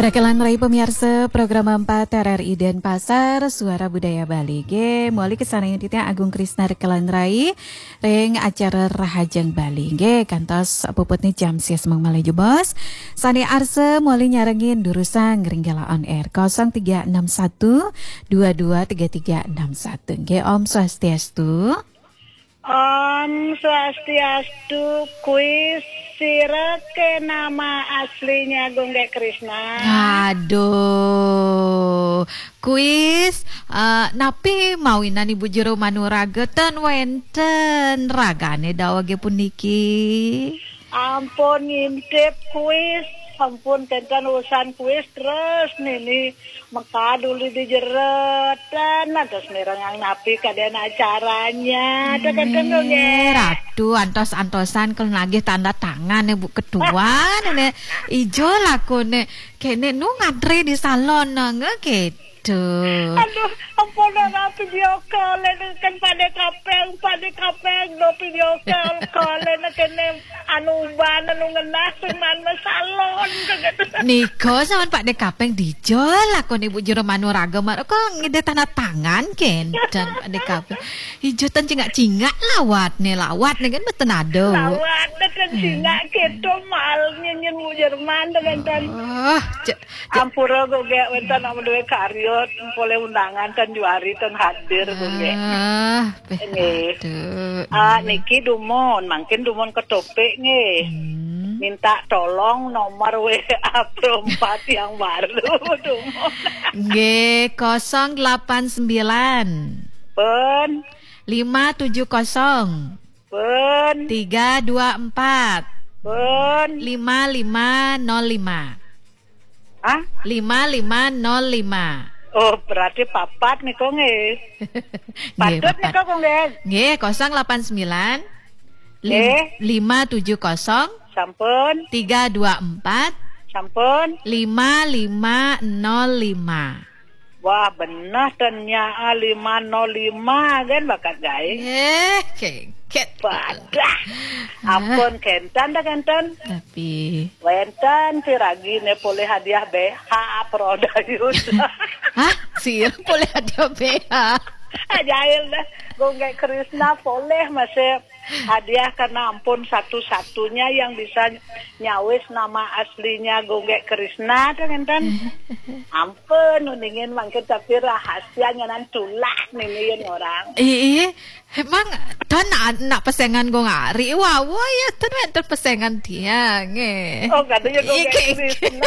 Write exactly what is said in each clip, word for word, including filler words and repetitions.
Perkelan Rai pemirsa program empat T R R I Denpasar Suara Budaya Bali G Muali kesana yang titnya Agung Krisna Rekelan Rai Ring acara Rahajang Bali G Kantos puput nih jam sias mengmalaju bos Sani Arse muali nyarengin Durusang Ringgala on air nol tiga enam satu dua dua tiga tiga enam satu G Om Swastiastu Om Swastiastu kuis sireke nama aslinya Gongge Krisna. Aduh, kuis uh, napi mawinan Ibu Jero Manuraga ten wenten ragane dawage puniki. Ampun ngintip kuis, ampun tenten urusan kuis terus nini meka dulu dijeret dan terus nerengang napi kaden acaranya teken hmm, ratu antos-antosan kalau lagi tanda tangan ya Bu Ketua nenek ijo laku nek kene nu ngantri di salon nge gitu. Aduh, ampun napi video call kan pada kapeng pada kapeng do video call kalen kene anu ban anu ngenas man salon gitu. Niko sama Pak De Kapeng dijol aku nih Bu Jero Manuraga mar kok ngide tanda tangan ken dan Pak De Kapeng ijo tan cingak-cingak lawat nih lawat nih kan beten ado lawat kan cingak gitu mal nyenyen Bu Jerman dengan tan oh, ampura goge wentan anu duwe karyo boleh undangan tan juari tan hadir goge ah ini ah niki dumon mungkin dumon ketopek nge hmm. minta tolong nomor W A perempat yang baru dumon G nol delapan sembilan pen lima tujuh nol pen tiga dua empat pen lima lima nol lima ah lima lima nol lima. Oh berarti papat nih kok nge patut nih kok nge nge nol delapan sembilan lima tujuh nol sampun tiga dua empat sampun lima lima nol lima. Wah benar ternyata lima nol lima kan bakat guys eh keket padah ampun kentan dah kentan tapi wentan siragi ne boleh hadiah B H Prodayus hah sih boleh hadiah B H ajail dah Gongge Krisna boleh masih hadiah karena ampun satu-satunya yang bisa nyawis nama aslinya Gongge Krisna kan kan ampun nundingin mangkin tapi rahasianya nan tulak nih orang iya emang dan nak pesengan gue ngari wah wah ya tuh tuh pesengan dia nge oh katanya Gongge Krisna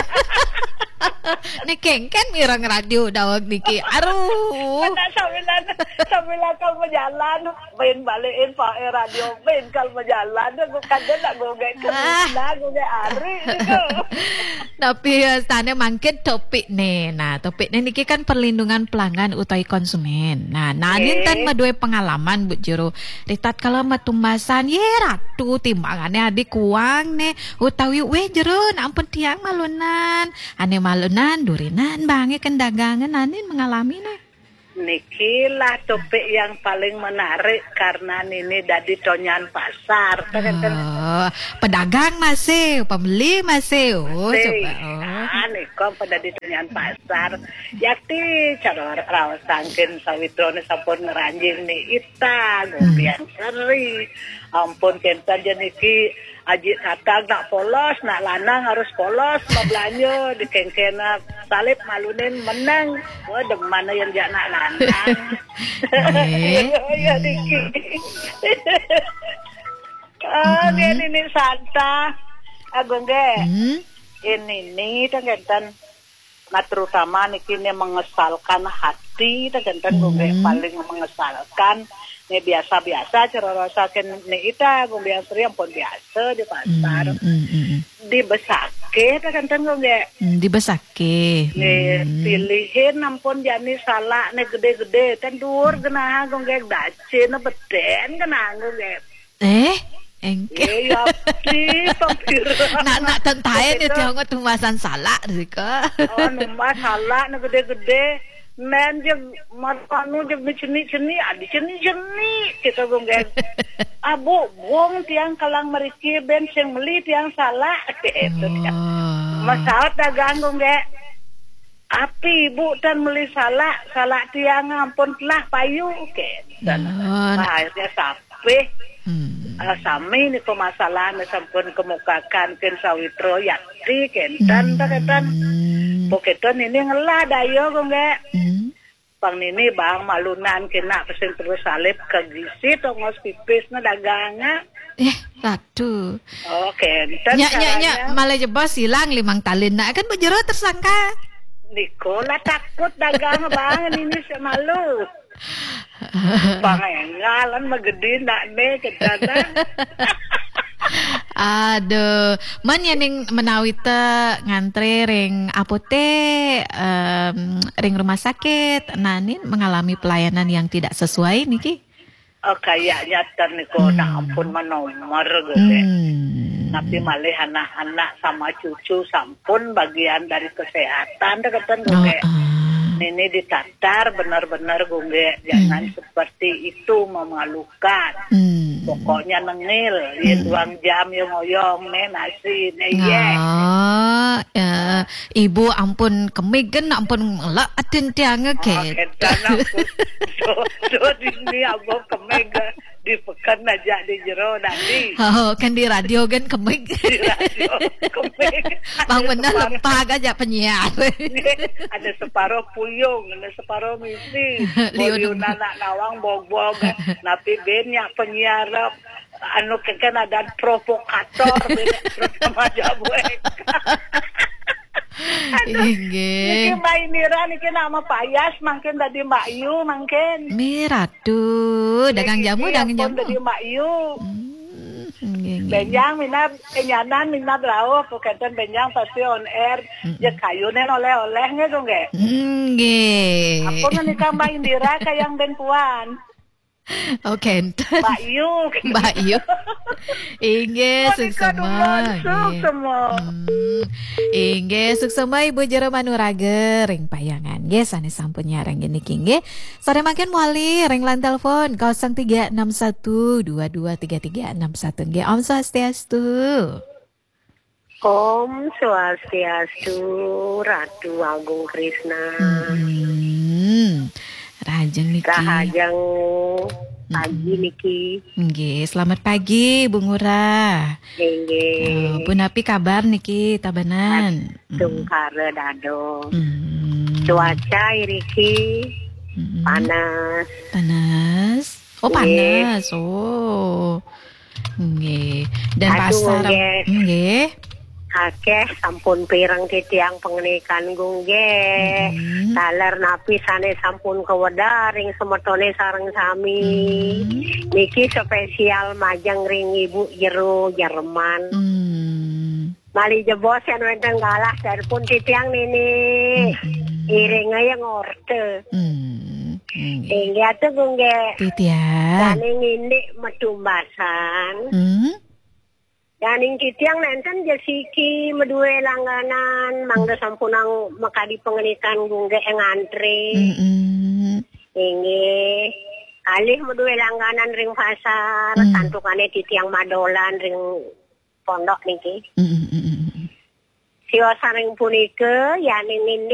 nih kengken mirang radio dawag niki aduh sambilan sambilan kalau berjalan main balikin pakai radio main kalau berjalan gue kadang nak Gongge Krisna Gongge Ari gitu tapi tanya mungkin topik nih nah topik nih niki kan perlindungan pelanggan utai konsumen nah nah ini tan madue pengalaman Bu Jero ritat kalau matumbasan ye ratu timbangannya adik kuang nih utawi we Jero ampun tiang malunan ane malunan durinan bange kan dagangan anin mengalami nih niki lah topik yang paling menarik karena ini dari tonyan pasar oh, pedagang masih pembeli masih oh coba oh nah, niko pada di tonyan pasar yakti cara rawas sangkin sawitrone sampun ngeranjing nih ita gobian seri ampun kenta niki aji katang nak polos nak lanang harus polos mau belanja di kengkena salib malunin menang wah demana yang jak nak lanang ya niki ah ini Santa Gongge ini nih tengentan nah terutama niki ini mengesalkan hati tengentan Gongge paling mengesalkan ini biasa-biasa cara rasakan nih ita Gongge Asri ampun biasa di pasar mm, mm, mm. di besake kan Gongge mm, di besake nih mm. pilihin ampun jani salah nih gede-gede kan dur genah Gongge dace na beten genah Gongge eh engke iya pasti pampir nak nak tentahe nih tiang tumasan salah rika oh numbas salah nih gede-gede men jeng marpanu jeng ceni-ceni adi ceni-ceni kita Gongge abu buang tiang kalang meriki ben sing meli tiang salah gitu oh. Masalah dagang Gongge Api ibu dan meli salak, salak tiang ampun telah payu ke. Dan Oh, nah, akhirnya sampai hmm. uh, sami ni ko masalah na sampun kemukakan ken sawitro yakti ken dan taketan. Hmm. Poketon ini ngelah dayo ko nge. Hmm. Pang nini bang malunan kena pesen terus salib ke gisi tongos pipis na daganga. Eh, ratu. Oke, dan Nya nya nya caranya malah jebos hilang limang talin nak kan bejero tersangka. Nikola takut dagang bang ini semalu. Pangengalan magedi nak ne kedana. Aduh, man yaning menawi teh ngantri ring apotek, um, ring rumah sakit, nanin mengalami pelayanan yang tidak sesuai niki. Oh kayaknya terniko Hmm. na ampun manomor gitu. Hmm. Tapi malih anak-anak sama cucu sampun bagian dari kesehatan dekatan Oh, gue. ah. Ini ditatar benar-benar gue jangan Hmm. seperti itu memalukan. Hmm. Pokoknya nengil, ya duang jam yang ngoyong ne nasi ne ye. Nah, eh, ibu ampun kemigen ampun lah atin tiang Oke, ke. dan aku so so di sini aku kemega di pekan aja di jero nanti. Oh, kan di radio kan kemig. Di radio kemega. Bang bener lempag aja penyiar. Ada separuh puyung, ada separuh misi. Liun. Boyun anak nawang bog-bog. Napi banyak penyiar anu kan ada provokator beda pertama jabuek. Niki Inge. Mbak Indira niki nama payas mungkin tadi Mbak Yu mungkin. Miratu, dagang jamu, dagang jamu. Tadi Mbak Yu. Hmm, inge, inge. Benjang mina penyanan mina brau pokoknya benjang pasti on air. Ya kayunen oleh-olehnya dong ge. Inge. Aku menikah Mbak Indira kayang ben puan. Oke, Mbak Yu. Mbak Yu. Inge, suksema. Suksema. Hmm. Inge, suksema Ibu Jero Manurage ring payangan. Nggih, sane sampun nyareng niki nggih. Sore makin muali ring lan telepon nol tiga enam satu dua dua tiga tiga enam satu nggih. Om Swastiastu. Om Swastiastu, Ratu Agung Krisna. Hmm. Rajeng niki. Rahajeng pagi niki. Nggih, selamat pagi Bu Ngurah. Nggih. Oh, Bu Napi kabar niki tabanan. Tungkare dado. Hmm. Cuaca iriki Hmm. panas. Panas. Oh, Nggih. panas. Oh. Nggih. Dan Aduh, pasar nggih. nggih. Akeh sampun pirang titiang pengenikan gungge. Hmm. Taler napi sane sampun kewedaring semetone sareng sami. Hmm. Niki spesial majang ring Ibu Jero Jerman. Hmm. Mali jebos yang wenten galah pun titiang nini. Hmm. Iringnya yang orte. Hmm. Nggih. Hingga tuh gungge. Titian. Daning ini metumbasan. Hmm. Daning titiang nenten jasiki medue langganan. Mangga sampunang makadi pengenikan gungge yang antri. Hmm. Hingga alih medue langganan ring pasar. Hmm. Santukane titiang madolan ring pondok niki. Hmm. Hmm. Siwa saring punike ya ning ini